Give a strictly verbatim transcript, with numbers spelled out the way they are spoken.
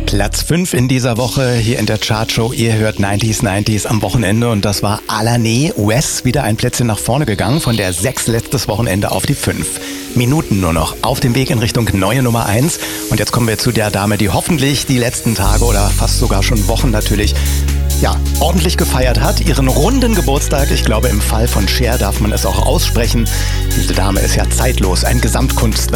Platz fünf in dieser Woche hier in der Chartshow. Ihr hört neunziger neunziger am Wochenende und das war Alané Wes, wieder ein Plätzchen nach vorne gegangen, von der sechs letztes Wochenende auf die fünf. Minuten nur noch auf dem Weg in Richtung neue Nummer eins. Und jetzt kommen wir zu der Dame, die hoffentlich die letzten Tage oder fast sogar schon Wochen natürlich ja, ordentlich gefeiert hat, ihren runden Geburtstag. Ich glaube, im Fall von Cher darf man es auch aussprechen. Diese Dame ist ja zeitlos, ein Gesamtkunstwerk.